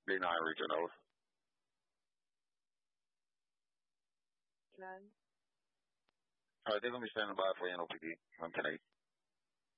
Lehigh Regional. None. All right, they're going to be standing by for NOPD tonight.